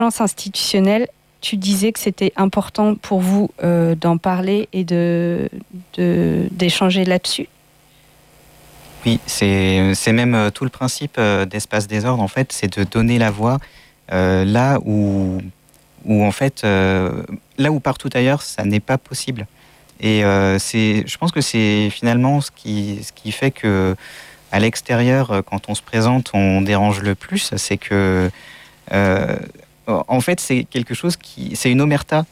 violence institutionnelle, tu disais que c'était important pour vous d'en parler et d'échanger là-dessus. Oui, c'est même tout le principe d'Espace Désordre, en fait, c'est de donner la voix là où en fait, là où partout ailleurs, ça n'est pas possible. Et je pense que c'est finalement ce qui fait que à l'extérieur, quand on se présente, on dérange le plus, c'est que en fait, c'est quelque chose c'est une omerta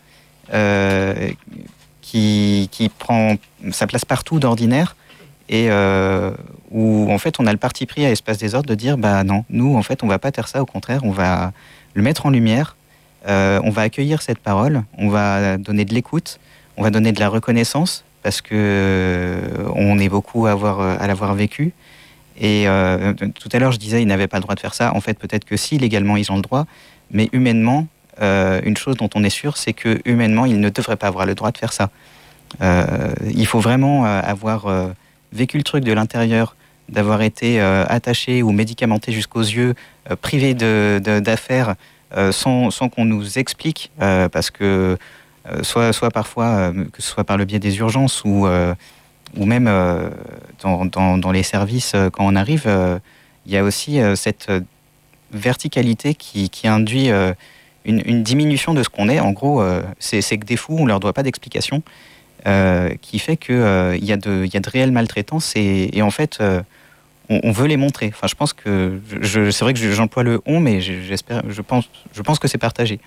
qui prend sa place partout d'ordinaire et où en fait on a le parti pris à Espace Désordre de dire bah non, nous en fait on va pas taire ça, au contraire on va le mettre en lumière, on va accueillir cette parole, on va donner de l'écoute, on va donner de la reconnaissance parce que on est beaucoup à l'avoir vécu. Et tout à l'heure je disais ils n'avaient pas le droit de faire ça, en fait peut-être que si, légalement ils ont le droit, mais humainement une chose dont on est sûr, c'est que humainement ils ne devraient pas avoir le droit de faire ça. Il faut vraiment avoir vécu le truc de l'intérieur, d'avoir été attaché ou médicamenté jusqu'aux yeux, privé d'affaires, sans qu'on nous explique, parce que soit parfois, que ce soit par le biais des urgences ou même dans les services, quand on arrive, il y a aussi cette verticalité qui induit une diminution de ce qu'on est. En gros, c'est que des fous, on leur doit pas d'explication. Qui fait qu'il y a de réelles maltraitances et en fait on veut les montrer. Enfin, je pense que c'est vrai que j'emploie le on, mais je pense que c'est partagé.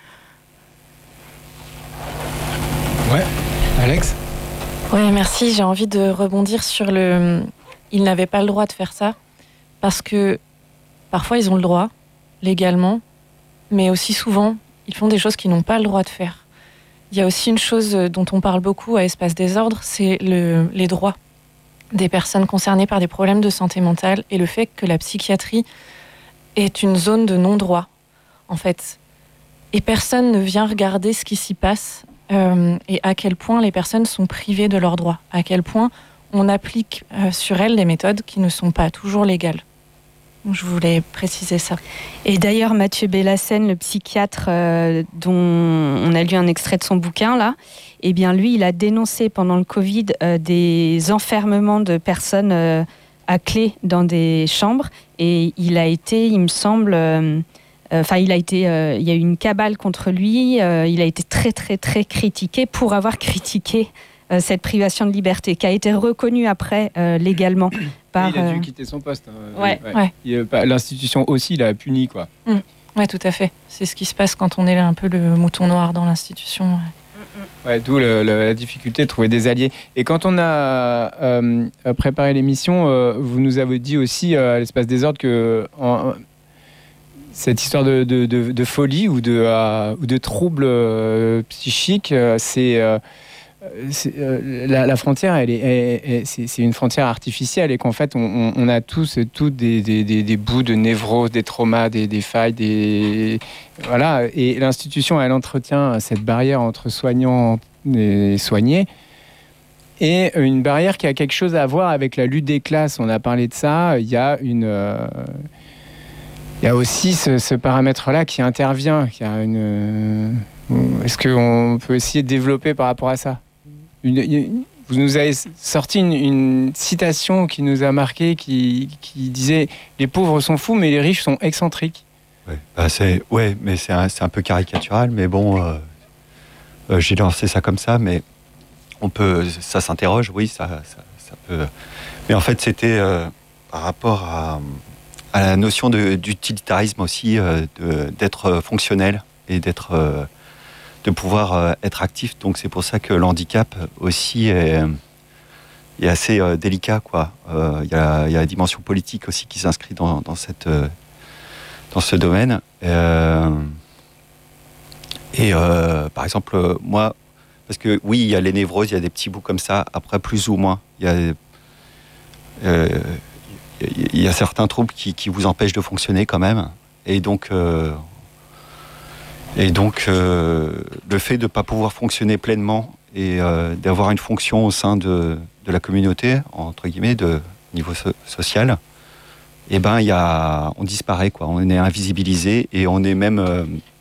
Ouais, Alex ? Ouais, merci. J'ai envie de rebondir sur ils n'avaient pas le droit de faire ça parce que parfois ils ont le droit légalement, mais aussi souvent ils font des choses qu'ils n'ont pas le droit de faire. Il y a aussi une chose dont on parle beaucoup à Espace Désordre, c'est les droits des personnes concernées par des problèmes de santé mentale et le fait que la psychiatrie est une zone de non-droit, en fait. Et personne ne vient regarder ce qui s'y passe et à quel point les personnes sont privées de leurs droits, à quel point on applique sur elles des méthodes qui ne sont pas toujours légales. Je voulais préciser ça. Et d'ailleurs, Mathieu Bellassène, le psychiatre dont on a lu un extrait de son bouquin, là, eh bien, lui, il a dénoncé pendant le Covid des enfermements de personnes à clé dans des chambres. Et il a été, il me semble... il y a eu une cabale contre lui. Il a été très, très, très critiqué pour avoir critiqué cette privation de liberté, qui a été reconnue après légalement. Il a dû quitter son poste. Ouais. L'institution aussi l'a puni, quoi. Ouais, tout à fait. C'est ce qui se passe quand on est là un peu le mouton noir dans l'institution. Ouais, d'où la difficulté de trouver des alliés. Et quand on a préparé l'émission, vous nous avez dit aussi à l'Espace Désordre que cette histoire de folie ou de troubles psychiques, la frontière, c'est une frontière artificielle et qu'en fait, on a tous et toutes des bouts de névrose, des traumas, des failles, voilà. Et l'institution, elle entretient cette barrière entre soignants et soignés. Et une barrière qui a quelque chose à voir avec la lutte des classes. On a parlé de ça. Il y a aussi ce paramètre-là qui intervient. Est-ce qu'on peut essayer de développer par rapport à ça ? Vous nous avez sorti une citation qui nous a marqué, qui disait « Les pauvres sont fous, mais les riches sont excentriques ». Mais c'est un peu caricatural, mais bon, j'ai lancé ça comme ça, mais ça s'interroge, oui, ça peut... Mais en fait, c'était par rapport à la notion d'utilitarisme aussi, d'être fonctionnel et de pouvoir être actif. Donc c'est pour ça que le handicap aussi est assez délicat, quoi. Il y a la dimension politique aussi qui s'inscrit dans ce domaine. Par exemple, moi, parce que oui, il y a les névroses, il y a des petits bouts comme ça, après plus ou moins. Il y a certains troubles qui vous empêchent de fonctionner quand même. Et donc le fait de ne pas pouvoir fonctionner pleinement et d'avoir une fonction au sein de la communauté, entre guillemets, de niveau social, on disparaît, quoi. On est invisibilisé et on est même